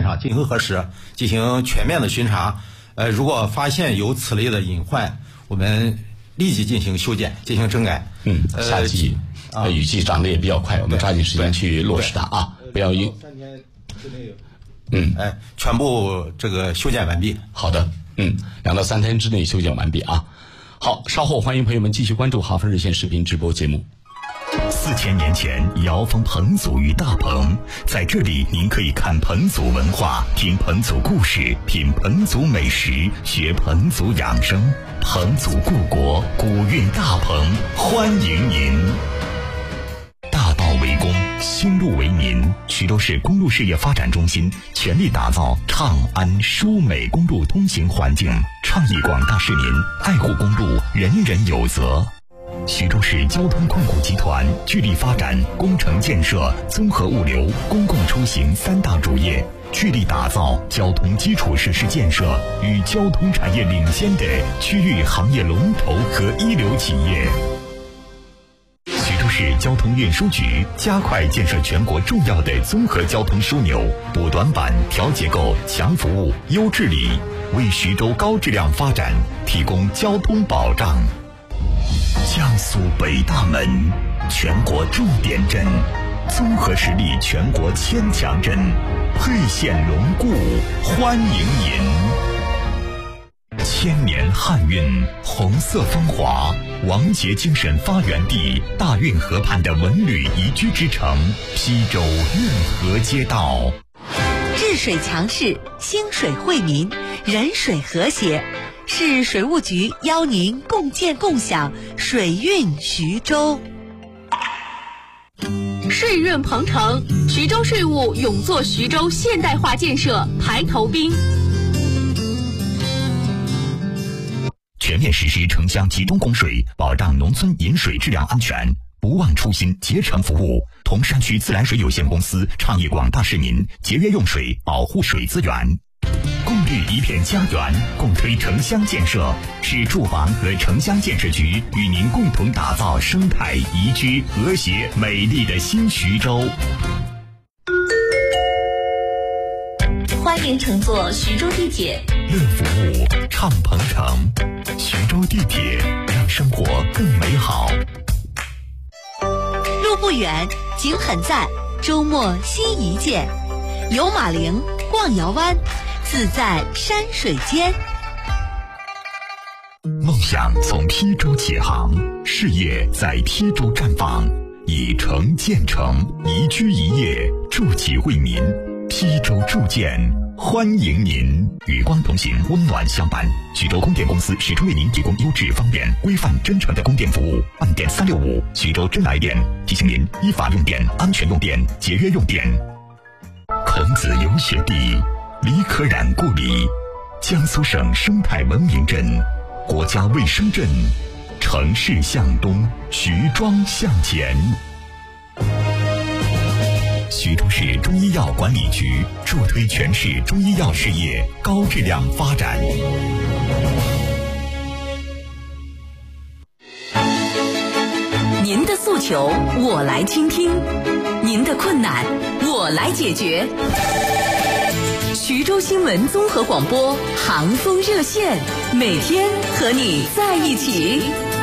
上进行核实，进行全面的巡查。如果发现有此类的隐患，我们立即进行修剪，进行整改。 下一季雨季涨得也比较快，我们抓紧时间去落实它啊，不要因 3天之内，全部这个修剪完毕。 好的，2到3天之内修剪完毕啊。好，稍后欢迎朋友们继续关注哈佛热线视频直播节目。 4000年前，瑶峰彭祖与大鹏，在这里您可以看彭祖文化，听彭祖故事，品彭祖美食，学彭祖养生。彭祖故国，古韵大鹏，欢迎您。大道为公，兴路为民。徐州市公路事业发展中心全力打造畅安舒美公路通行环境，倡议广大市民爱护公路，人人有责。徐州市交通控股集团致力发展工程建设、综合物流、公共出行3大主业，致力打造交通基础设施建设与交通产业领先的区域行业龙头和一流企业。徐州市交通运输局加快建设全国重要的综合交通枢纽，补短板、调结构、强服务、优治理，为徐州高质量发展提供交通保障。江苏北大门，全国重点镇，综合实力全国牵强镇，沛县龙固欢迎您。千年汉韵，红色风华，王杰精神发源地，大运河畔的文旅宜居之城，邳州运河街道。 治水强市，兴水惠民，人水和谐。市水务局邀您共建共享水运徐州。 税润鹏程，徐州税务勇做徐州现代化建设排头兵。 全面实施城乡集中供水，保障农村饮水质量安全，不忘初心，竭诚服务。铜山区自来水有限公司倡议广大市民节约用水，保护水资源。共绿一片家园，共推城乡建设。市住房和城乡建设局与您共同打造生态宜居、和谐、美丽的新徐州。 欢迎乘坐徐州地铁， 乐服务，畅鹏程。徐州地铁，让生活更美好。 路不远，景很赞，周末心一见。游马陵，逛瑶湾，自在山水间。 梦想从邳州起航，事业在邳州绽放，以城建城，宜居宜业，筑己为民。邳州铸建欢迎您，与光同行，温暖相伴。徐州供电公司始终为您提供优质、方便、规范、真诚的供电服务。按电365，徐州真来电。提醒您依法用电，安全用电，节约用电。孔子游学地，李可染故里，江苏省生态文明镇，国家卫生镇，城市向东，徐庄向前。徐州市中医药管理局助推全市中医药事业高质量发展。 您的诉求我来倾听，您的困难我来解决。徐州新闻综合广播航风热线，每天和你在一起。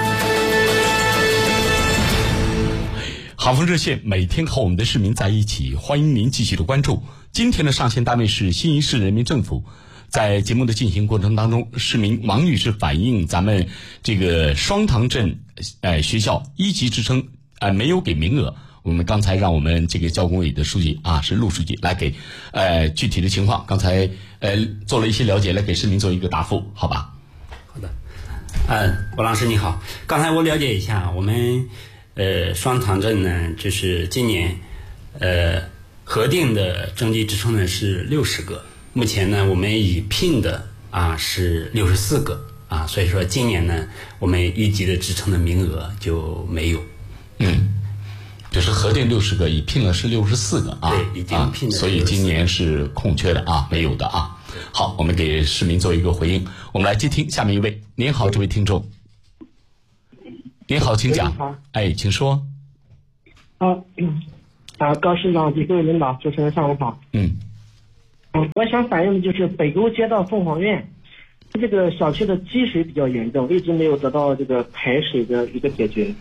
航风热线每天和我们的市民在一起，欢迎您继续的关注。今天的上线单位是新一市人民政府。在节目的进行过程当中，市民王女士反映咱们这个双塘镇学校1级职称没有给名额。我们刚才让我们这个教工委的书记是陆书记来给具体的情况，刚才做了一些了解，来给市民做一个答复，好吧？ 好的。郭老师你好，刚才我了解一下，我们双塘镇呢，就是今年核定的征集职称呢是60个，目前呢我们已聘的是64个所以说今年呢我们1级的职称的名额就没有。 就是核定60个，已聘了是64个对，已经聘了所以今年是空缺的没有的好，我们给市民做一个回应。我们来接听下面一位。您好，这位听众。您好，请讲。请说。 高市长及各位领导，主持人上午好。 我想反映的就是北沟街道凤凰苑这个小区的积水比较严重，一直没有得到这个排水的一个解决。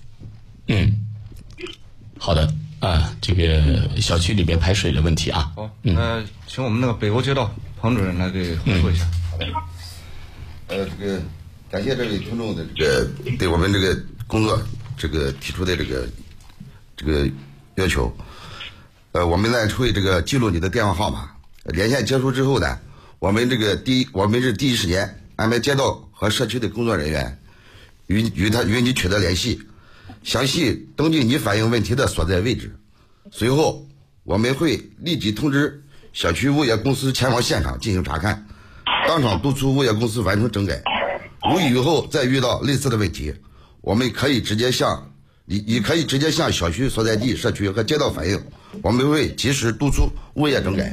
好的这个小区里边排水的问题啊。 好，请我们那个北沟街道彭主任来给回复一下。 这个感谢这位听众的这个对我们这个工作这个提出的这个要求。我们呢会这个记录你的电话号码，连线结束之后呢，我们是第一时间安排街道和社区的工作人员与你取得联系，详细登记你反映问题的所在位置。随后我们会立即通知小区物业公司前往现场进行查看，当场督促物业公司完成整改。如以后再遇到类似的问题，我们可以直接向小区所在地社区和街道反映，我们会及时督促物业整改。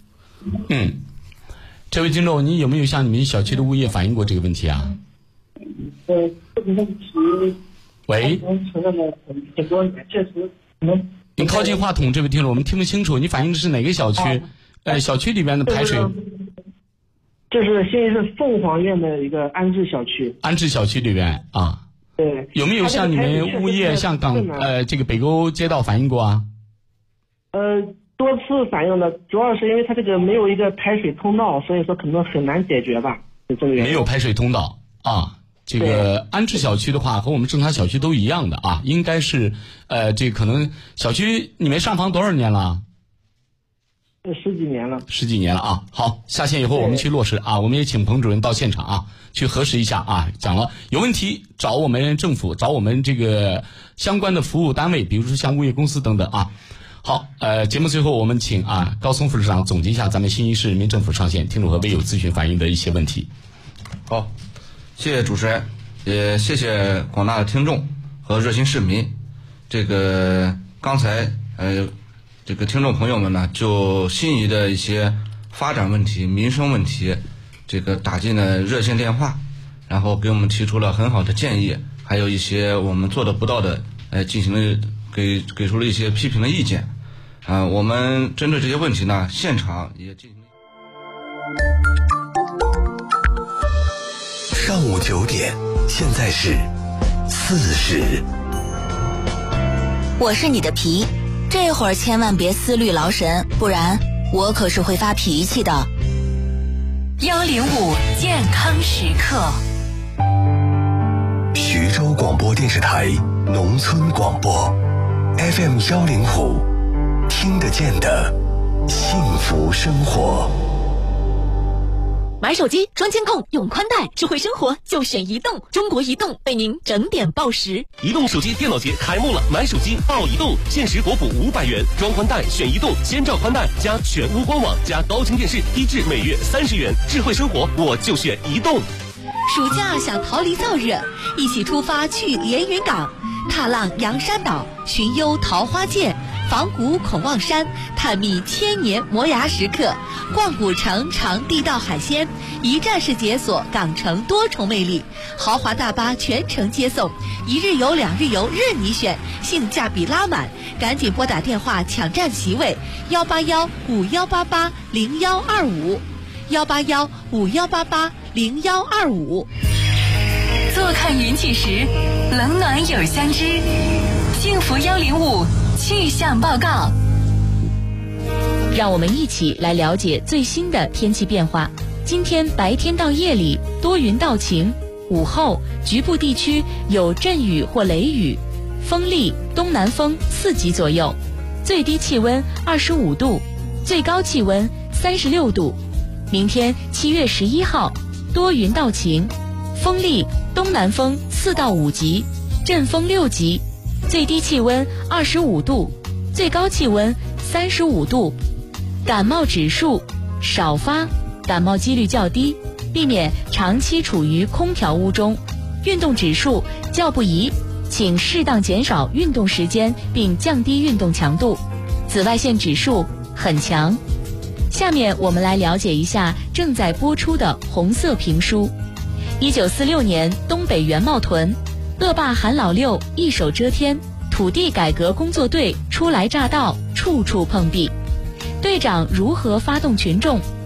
这位听众，你有没有向你们小区的物业反映过这个问题啊？ 这个问题喂， 承认了很多年，确实可能。 您靠近话筒，这位听众，我们听不清楚。你反映的是哪个小区？小区里边的排水。 这是新义市凤凰苑的一个安置小区。安置小区里边啊。 对。 有没有向你们物业向这个北沟街道反映过啊？ 多次反映的，主要是因为它这个没有一个排水通道，所以说可能很难解决吧。 没有排水通道啊。这个安置小区的话，和我们正常小区都一样的啊，应该是这可能小区你们上房多少年了 ？10几年了。 10几年了啊。好，下线以后我们去落实啊，我们也请彭主任到现场啊，去核实一下啊。讲了有问题找我们政府，找我们这个相关的服务单位，比如说像物业公司等等啊。好，节目最后我们请高松副市长总结一下咱们新义市人民政府上线听众和微友咨询反映的一些问题。 好，谢谢主持人，也谢谢广大的听众和热心市民。这个刚才这个听众朋友们呢，就心仪的一些发展问题、民生问题，这个打进了热线电话，然后给我们提出了很好的建议，还有一些我们做的不到的，进行了给出了一些批评的意见。我们针对这些问题呢，现场也进行。 上午9点，现在是4时。 我是你的皮，这会儿千万别思虑劳神，不然我可是会发脾气的。 105健康时刻。 徐州广播电视台农村广播 FM 105，听得见的幸福生活。 买手机装监控用宽带，智慧生活就选移动。中国移动为您整点报时。 移动手机电脑节开幕了，买手机报移动，限时国补500元，装宽带选移动，先照宽带加全屋官网加高清电视，低至每月30元。智慧生活我就选移动。 暑假想逃离燥热，一起出发去连云港，踏浪洋山岛，寻幽桃花涧，访古孔望山，探秘千年磨牙时刻，逛古城尝地道海鲜，一站式解锁港城多重魅力。豪华大巴全程接送，1日游2日游任你选，性价比拉满，赶紧拨打电话抢占席位18151880125，18151880125。 坐看云起时，冷暖有相知。幸福105气象报告。 让我们一起来了解最新的天气变化。今天白天到夜里多云到晴，午后局部地区有阵雨或雷雨，风力东南风4级左右，最低气温25度，最高气温36度。明天7月11号多云到晴，风力东南风4到5级，阵风6级，最低气温25度，最高气温35度。感冒指数少发，感冒几率较低，避免长期处于空调屋中。运动指数较不宜，请适当减少运动时间并降低运动强度。紫外线指数很强。下面我们来了解一下正在播出的红色评书。1946年东北袁茂屯，恶霸韩老六一手遮天，土地改革工作队初来乍到，处处碰壁。 队长如何发动群众？